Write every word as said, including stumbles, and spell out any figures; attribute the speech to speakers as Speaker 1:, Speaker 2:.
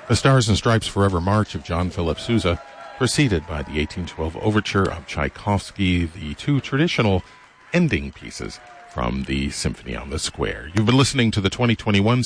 Speaker 1: The Stars and Stripes Forever March of John Philip Sousa, preceded by the eighteen twelve Overture of Tchaikovsky, the two traditional ending pieces from the Symphony on the Square. You've been listening to the twenty twenty-one